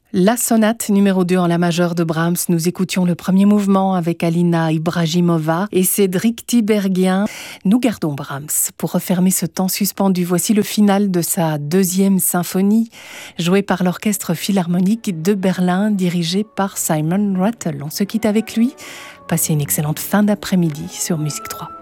La sonate numéro 2 en la majeure de Brahms, nous écoutions le premier mouvement avec Alina Ibrahimova et Cédric Tiberghien. Nous gardons Brahms pour refermer ce temps suspendu. Voici le final de sa deuxième symphonie, jouée par l'Orchestre Philharmonique de Berlin, dirigé par Simon Rattle. On se quitte avec lui. Passez une excellente fin d'après-midi sur Musique 3.